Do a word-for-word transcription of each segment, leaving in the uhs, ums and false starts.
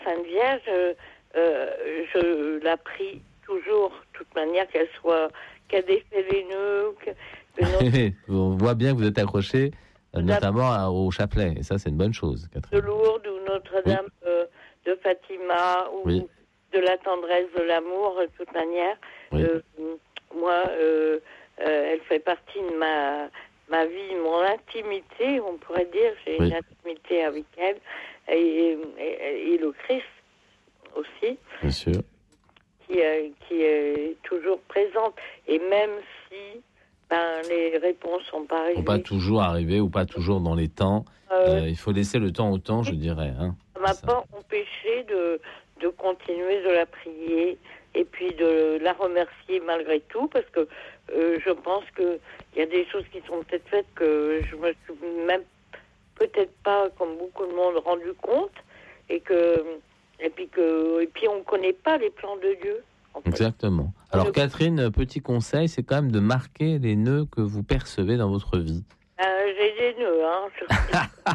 Sainte Vierge, euh, euh, je la prie toujours, de toute manière, qu'elle soit, qu'elle défait les nœuds. Que, que notre... On voit bien que vous êtes accroché, euh, notamment à, au chapelet, et ça, c'est une bonne chose, Catherine. De Lourdes ou Notre-Dame oui. euh, de Fatima, ou oui. de la tendresse de l'amour, de toute manière. Oui. Euh, moi, euh, euh, elle fait partie de ma, ma vie, mon intimité, on pourrait dire. J'ai oui. une intimité avec elle, et, et, et le Christ aussi. Bien sûr. Qui, euh, qui est toujours présente. Et même si ben, les réponses sont pas arrivées. Sont pas toujours arrivées ou pas toujours dans les temps. Euh, euh, il faut laisser le temps au temps, je dirais. Hein. Ça m'a pas empêché de, de continuer de la prier et puis de la remercier malgré tout, parce que euh, je pense qu'il y a des choses qui sont peut-être faites que je me suis même peut-être pas, comme beaucoup de monde, rendu compte, et que et puis que et puis on connaît pas les plans de Dieu. En fait. Exactement. Alors le... Catherine, petit conseil, c'est quand même de marquer les nœuds que vous percevez dans votre vie. Euh, j'ai des nœuds, hein.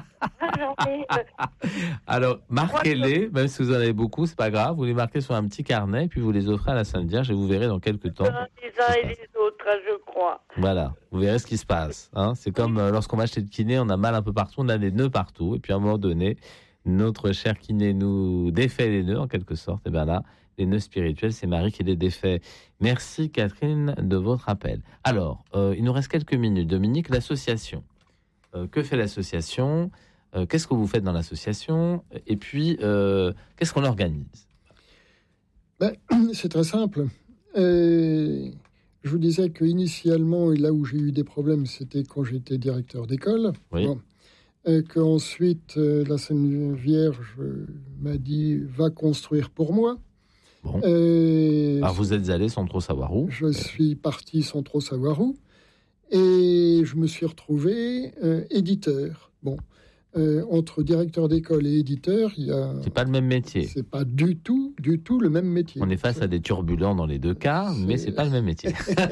Alors, marquez-les, même si vous en avez beaucoup, c'est pas grave. Vous les marquez sur un petit carnet, puis vous les offrez à la Sainte Vierge et vous verrez dans quelques temps. Les uns et les autres, je crois. Voilà, vous verrez ce qui se passe. Hein. C'est comme euh, lorsqu'on va chez le kiné, on a mal un peu partout, on a des nœuds partout. Et puis à un moment donné, notre cher kiné nous défait les nœuds, en quelque sorte. Et bien là, les nœuds spirituels, c'est Marie qui les défait. Merci Catherine de votre appel. Alors, euh, il nous reste quelques minutes. Dominique, l'association. Euh, que fait l'association ? euh, Qu'est-ce que vous faites dans l'association ? Et puis, euh, qu'est-ce qu'on organise ? ben, C'est très simple. Euh, je vous disais qu'initialement, là où j'ai eu des problèmes, c'était quand j'étais directeur d'école. Oui. Bon. Euh, qu'ensuite, euh, la Sainte Vierge m'a dit « va construire pour moi ». Bon. Euh, Alors vous êtes allé sans trop savoir où ? Je suis parti sans trop savoir où. Et je me suis retrouvé euh, éditeur. Bon, euh, entre directeur d'école et éditeur, il y a... C'est pas le même métier. C'est pas du tout, du tout le même métier. On est face à des turbulents dans les deux cas, c'est... mais c'est pas le même métier.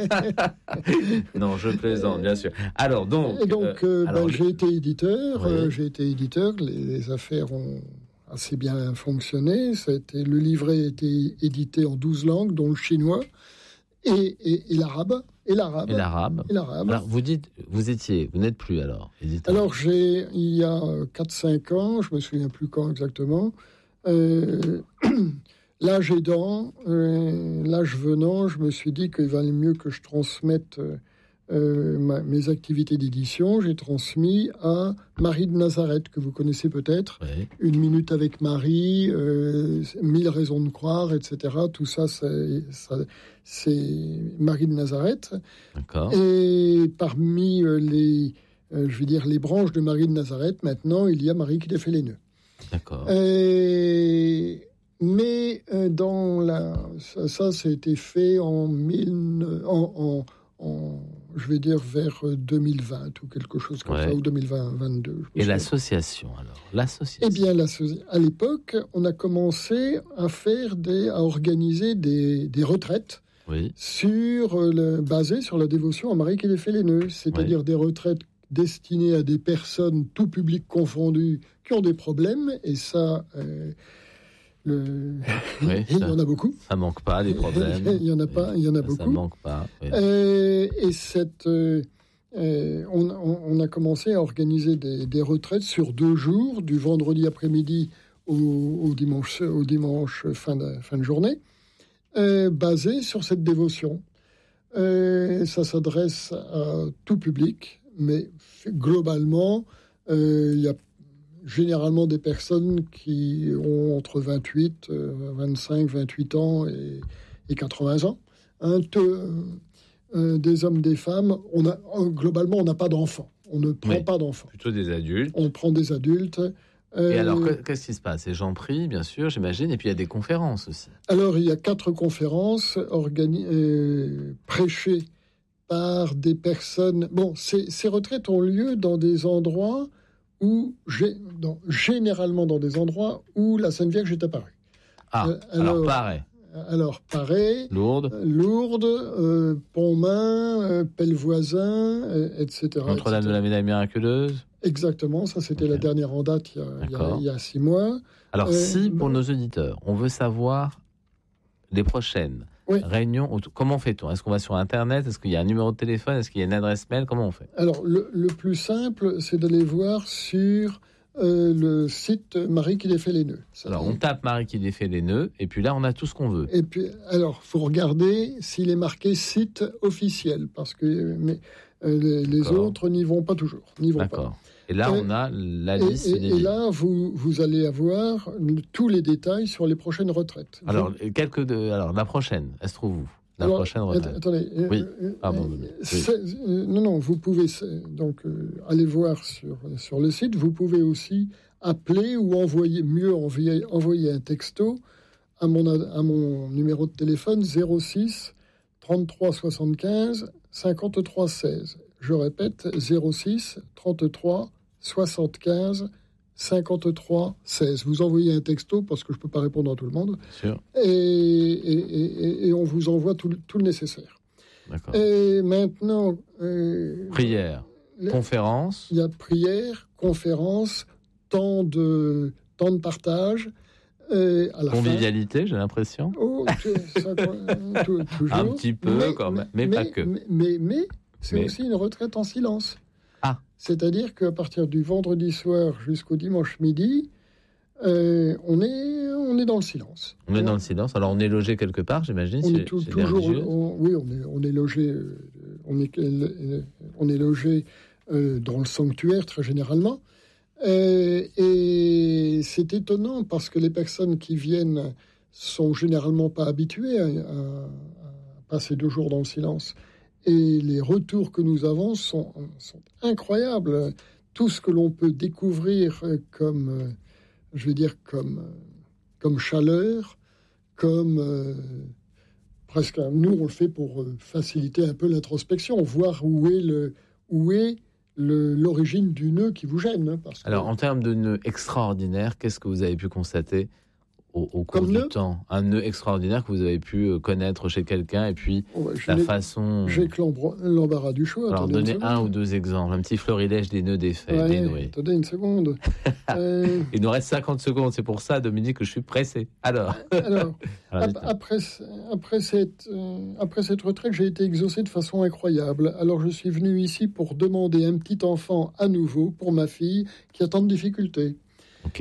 Non, je plaisante, bien sûr. Alors donc... Et donc, euh, alors, ben, j'ai été éditeur. Oui. Euh, j'ai été éditeur. Les, les affaires ont assez bien fonctionné. Ça a été, le livret a été édité en douze langues, dont le chinois et, et, et l'arabe. Et l'arabe. Et l'arabe. Et l'arabe. Alors, vous dites, vous étiez, vous n'êtes plus alors éditeur. Alors, j'ai, il y a quatre cinq ans, je me souviens plus quand exactement, euh, l'âge aidant, euh, l'âge venant, je me suis dit qu'il valait mieux que je transmette euh, ma, mes activités d'édition. J'ai transmis à Marie de Nazareth, que vous connaissez peut-être. Oui. Une minute avec Marie, euh, Mille raisons de croire, et cetera. Tout ça, c'est, ça, c'est Marie de Nazareth. D'accord. Et parmi euh, les, euh, je vais dire, les branches de Marie de Nazareth, maintenant, il y a Marie qui défait les nœuds. D'accord. Et... Mais euh, dans la, ça, ça, ça a été fait en, mille, en, en, en je vais dire vers deux mille vingt ou quelque chose comme ouais. ça, ou deux mille vingt-deux. Et l'association, alors l'association. Eh bien, à l'époque, on a commencé à faire des, à organiser des, des retraites. Oui. Sur le, basées sur la dévotion à Marie qui défait les nœuds, c'est-à-dire oui. des retraites destinées à des personnes, tout public confondu, qui ont des problèmes, et ça, euh, le... oui, il ça, y en a beaucoup. Ça manque pas, des problèmes. il y en a pas, il y en a ça, beaucoup. Ça manque pas. Oui. Euh, et cette, euh, on, on a commencé à organiser des, des retraites sur deux jours, du vendredi après-midi au, au dimanche, au dimanche fin de, fin de journée. Euh, basé sur cette dévotion. Euh, ça s'adresse à tout public, mais globalement, euh, il y a généralement des personnes qui ont entre vingt-huit, vingt-cinq, vingt-huit ans et, et quatre-vingts ans. Un te, euh, des hommes, des femmes. On a, globalement, on n'a pas d'enfants. On ne prend oui, pas d'enfants. Plutôt des adultes. On prend des adultes. Euh, et alors, qu'est-ce qui se passe ? Les gens prient, bien sûr, j'imagine, et puis il y a des conférences aussi. Alors, il y a quatre conférences organi- euh, prêchées par des personnes... Bon, ces, ces retraites ont lieu dans des endroits où... Dans, généralement dans des endroits où la Sainte Vierge est apparue. Ah, euh, alors, alors pareil. Alors, pareil. Lourdes. Euh, Lourdes, euh, Pontmain, euh, Pellevoisin, euh, et cetera. Notre-Dame de la Médaille Miraculeuse. Exactement, ça c'était Ok. la dernière en date il y a, il y a, D'accord. il y a six mois. Alors, Euh, si pour bah- nos auditeurs, on veut savoir les prochaines Oui. réunions, autour- comment fait-on? Est-ce qu'on va sur Internet? Est-ce qu'il y a un numéro de téléphone? Est-ce qu'il y a une adresse mail? Comment on fait? Alors, le, le plus simple, c'est d'aller voir sur euh, le site Marie qui défait les nœuds. Ça Alors, dit- on tape Marie qui défait les nœuds, et puis là, on a tout ce qu'on veut. Et puis, alors, faut regarder s'il est marqué site officiel, parce que mais, euh, les, les D'accord. autres n'y vont pas toujours. N'y vont pas. D'accord. Et là, Et- on a la Et, liste et- des et là, vous, vous allez avoir le- tous les détails sur les prochaines retraites. Alors, Vous- quelques de... Alors, la prochaine, elle se trouve où? La alors, prochaine att- retraite. Attendez. euh, Oui, euh, pardon, euh, Dominique, oui. c'est- euh, non, non, vous pouvez c'est- donc euh, aller voir sur, sur le site. Vous pouvez aussi appeler ou envoyer, mieux envoyer, envoyer un texto à mon, ad- à mon numéro de téléphone zéro six trente-trois soixante-quinze cinquante-trois seize. Je répète, zéro six trente-trois soixante-quinze cinquante-trois seize. Vous envoyez un texto parce que je ne peux pas répondre à tout le monde Sûr. et, et, et- et on vous envoie tout, le- tout le nécessaire. D'accord. Et maintenant, euh, Prière, le- conférence. il y a prière, conférence, temps de, temps de partage. euh, à la fin. Convivialité, j'ai l'impression. Oh, c'est- ça, euh, tou- toujours. Un petit peu, quand même, mais pas que. Mais, mais, mais c'est Mais- aussi une retraite en silence. Ah. C'est-à-dire qu'à partir du vendredi soir jusqu'au dimanche midi, euh, on, est, on est dans le silence. On est dans le silence. Alors, on est logé quelque part, j'imagine. On chez- est tout- chez les toujours, religieuses. on- oui, on est, on est logé, euh, on est, euh, on est logé euh, dans le sanctuaire très généralement. Euh, et c'est étonnant parce que les personnes qui viennent sont généralement pas habituées à, à- à passer deux jours dans le silence. Et les retours que nous avons sont, sont incroyables. Tout ce que l'on peut découvrir comme, euh, je veux dire, comme, euh, comme chaleur, comme euh, presque, nous on le fait pour euh, faciliter un peu l'introspection, voir où est le, où est le- l'origine du nœud qui vous gêne. hein, parce que- Alors, en termes de nœuds extraordinaires, qu'est-ce que vous avez pu constater au, au cours Comme du nœud temps? Un nœud extraordinaire que vous avez pu euh, connaître chez quelqu'un, et puis Oh, ouais, je la n'ai- façon... j'ai que l'embra- l'embarras du choix. Alors, attendez une donnez un seconde. ou deux exemples. Un petit florilège des nœuds défaits, Ouais, dénoués. attendez une seconde. Euh, Il nous reste cinquante secondes, c'est pour ça, Dominique, que je suis pressé. Alors, alors, alors, Ap- dites-moi. Après, après, cette, euh, après cette retraite, j'ai été exaucé de façon incroyable. Alors, je suis venu ici pour demander un petit enfant à nouveau pour ma fille qui a tant de difficultés. ok.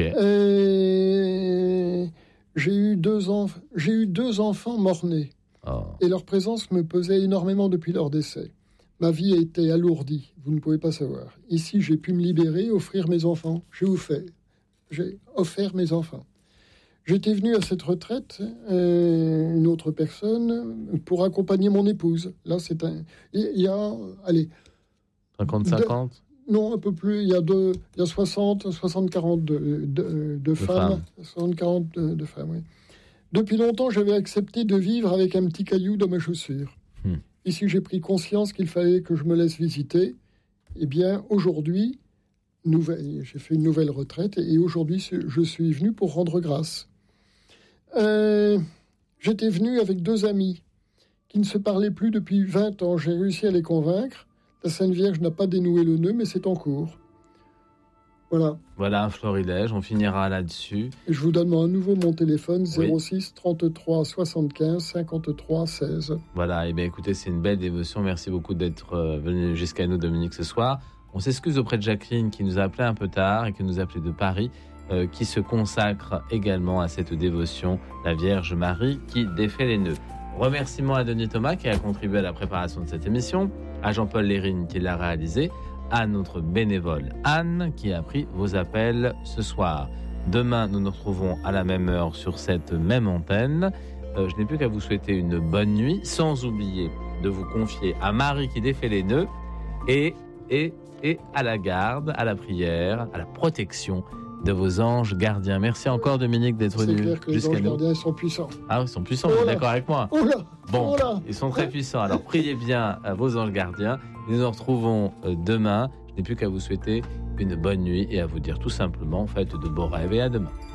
Et j'ai eu deux, enf- j'ai eu deux enfants morts-nés Oh. et leur présence me pesait énormément depuis leur décès. Ma vie a été alourdie, vous ne pouvez pas savoir. Ici, j'ai pu me libérer, offrir mes enfants. J'ai offert, j'ai offert mes enfants. J'étais venu à cette retraite, euh, une autre personne, pour accompagner mon épouse. Là, c'est un. Il y a. Allez, cinquante cinquante non, un peu plus. Il y a, deux, il y a soixante, soixante quarante de, de, de femmes. soixante quarante de, de femmes, oui. Depuis longtemps, j'avais accepté de vivre avec un petit caillou dans ma chaussure. Hmm. Ici, j'ai pris conscience qu'il fallait que je me laisse visiter. Eh bien, aujourd'hui, nouvelle, j'ai fait une nouvelle retraite et aujourd'hui, je suis venu pour rendre grâce. Euh, j'étais venu avec deux amis qui ne se parlaient plus depuis vingt ans. J'ai réussi à les convaincre. La Sainte Vierge n'a pas dénoué le nœud, mais c'est en cours. Voilà. Voilà un florilège, on finira là-dessus. Et je vous donne à nouveau mon téléphone, Oui. zéro six trente-trois soixante-quinze cinquante-trois seize. Voilà, et bien écoutez, c'est une belle dévotion. Merci beaucoup d'être euh, venu jusqu'à nous, Dominique, ce soir. On s'excuse auprès de Jacqueline qui nous a appelé un peu tard et qui nous a appelé de Paris, euh, qui se consacre également à cette dévotion, la Vierge Marie qui défait les nœuds. Remerciements à Denis Thomas qui a contribué à la préparation de cette émission, à Jean-Paul Lérine qui l'a réalisé, à notre bénévole Anne qui a pris vos appels ce soir. Demain, nous nous retrouvons à la même heure sur cette même antenne. Euh, je n'ai plus qu'à vous souhaiter une bonne nuit, sans oublier de vous confier à Marie qui défait les nœuds et, et, et à la garde, à la prière, à la protection de vos anges gardiens. Merci encore, Dominique, d'être C'est venu clair que les jusqu'à anges nous. gardiens sont puissants. Ah, ils sont puissants, Oh vous êtes là. d'accord avec moi? Oh là Bon, Oh là ils sont très puissants. Alors priez bien à vos anges gardiens. Nous nous retrouvons euh, demain. Je n'ai plus qu'à vous souhaiter une bonne nuit et à vous dire tout simplement, faites de beaux rêves et à demain.